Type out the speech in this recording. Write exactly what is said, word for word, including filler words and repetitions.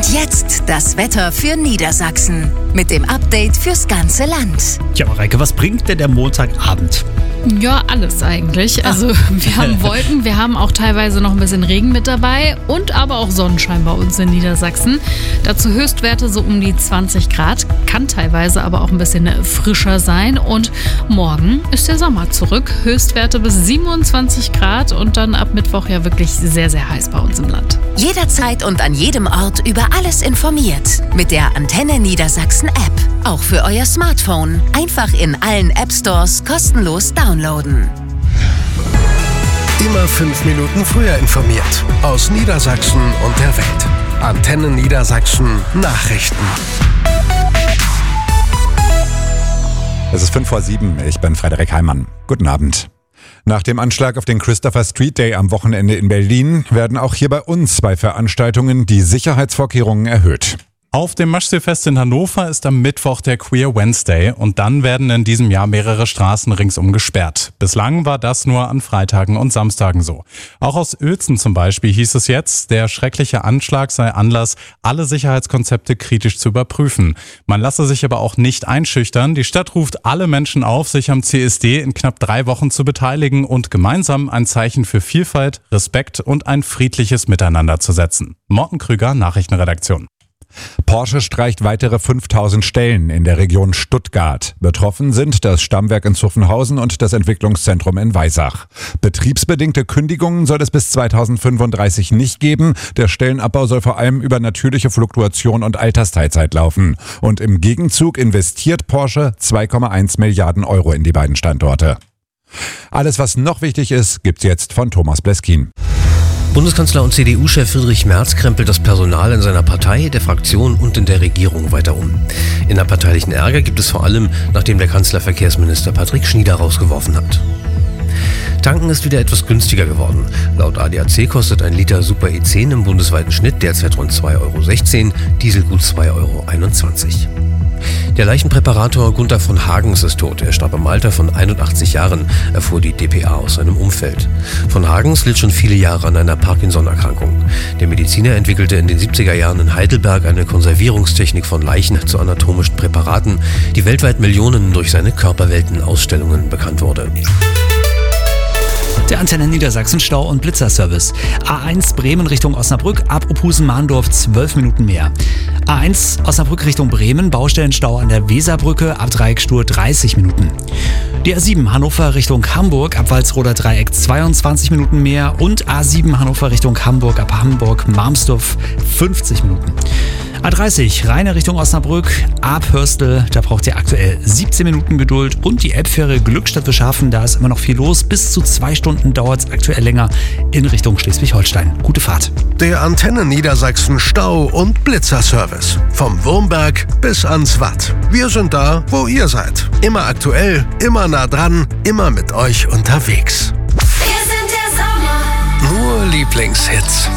Und jetzt das Wetter für Niedersachsen mit dem Update fürs ganze Land. Ja, Mareike, was bringt denn der Montagabend? Ja, alles eigentlich. Also wir haben Wolken, wir haben auch teilweise noch ein bisschen Regen mit dabei und aber auch Sonnenschein bei uns in Niedersachsen. Dazu Höchstwerte so um die zwanzig Grad, kann teilweise aber auch ein bisschen frischer sein. Und morgen ist der Sommer zurück. Höchstwerte bis siebenundzwanzig Grad und dann ab Mittwoch ja wirklich sehr, sehr heiß bei uns im Land. Jederzeit und an jedem Ort über alles informiert. Mit der Antenne Niedersachsen App. Auch für euer Smartphone. Einfach in allen App Stores kostenlos downloaden. Immer fünf Minuten früher informiert. Aus Niedersachsen und der Welt. Antenne Niedersachsen Nachrichten. Es ist fünf vor sieben. Ich bin Frederik Heimann. Guten Abend. Nach dem Anschlag auf den Christopher Street Day am Wochenende in Berlin werden auch hier bei uns bei Veranstaltungen die Sicherheitsvorkehrungen erhöht. Auf dem Maschseefest in Hannover ist am Mittwoch der Queer Wednesday und dann werden in diesem Jahr mehrere Straßen ringsum gesperrt. Bislang war das nur an Freitagen und Samstagen so. Auch aus Uelzen zum Beispiel hieß es jetzt, der schreckliche Anschlag sei Anlass, alle Sicherheitskonzepte kritisch zu überprüfen. Man lasse sich aber auch nicht einschüchtern. Die Stadt ruft alle Menschen auf, sich am C S D in knapp drei Wochen zu beteiligen und gemeinsam ein Zeichen für Vielfalt, Respekt und ein friedliches Miteinander zu setzen. Morten Krüger, Nachrichtenredaktion. Porsche streicht weitere fünftausend Stellen in der Region Stuttgart. Betroffen sind das Stammwerk in Zuffenhausen und das Entwicklungszentrum in Weissach. Betriebsbedingte Kündigungen soll es bis zweitausendfünfunddreißig nicht geben. Der Stellenabbau soll vor allem über natürliche Fluktuation und Altersteilzeit laufen. Und im Gegenzug investiert Porsche zwei Komma eins Milliarden Euro in die beiden Standorte. Alles, was noch wichtig ist, gibt's jetzt von Thomas Bleskin. Bundeskanzler und C D U-Chef Friedrich Merz krempelt das Personal in seiner Partei, der Fraktion und in der Regierung weiter um. Innerparteilichen Ärger gibt es vor allem, nachdem der Kanzler Verkehrsminister Patrick Schnieder rausgeworfen hat. Tanken ist wieder etwas günstiger geworden. Laut A D A C kostet ein Liter Super E zehn im bundesweiten Schnitt derzeit rund zwei Euro sechzehn, Diesel gut zwei Euro einundzwanzig. Der Leichenpräparator Gunther von Hagens ist tot. Er starb im Alter von einundachtzig Jahren, erfuhr die d p a aus seinem Umfeld. Von Hagens litt schon viele Jahre an einer Parkinson-Erkrankung. Der Mediziner entwickelte in den siebziger Jahren in Heidelberg eine Konservierungstechnik von Leichen zu anatomischen Präparaten, die weltweit Millionen durch seine Körperwelten-Ausstellungen bekannt wurde. Der Antenne Niedersachsen Stau- und Blitzerservice. A eins Bremen Richtung Osnabrück, ab Ophusen-Mahndorf zwölf Minuten mehr. A eins Osnabrück Richtung Bremen, Baustellenstau an der Weserbrücke, ab Dreieckstur dreißig Minuten. Die A sieben Hannover Richtung Hamburg, ab Walsroder Dreieck zweiundzwanzig Minuten mehr und A sieben Hannover Richtung Hamburg, ab Hamburg-Marmsdorf fünfzig Minuten. A dreißig Rheine Richtung Osnabrück, ab Hörstel, da braucht ihr aktuell siebzehn Minuten Geduld und die Elbfähre Glückstadt Wischhafen, da ist immer noch viel los. Bis zu zwei Stunden dauert es aktuell länger in Richtung Schleswig-Holstein. Gute Fahrt. Der Antenne Niedersachsen Stau- und Blitzerservice. Vom Wurmberg bis ans Watt. Wir sind da, wo ihr seid. Immer aktuell, immer nah dran, immer mit euch unterwegs. Wir sind der Sommer. Nur Lieblingshits.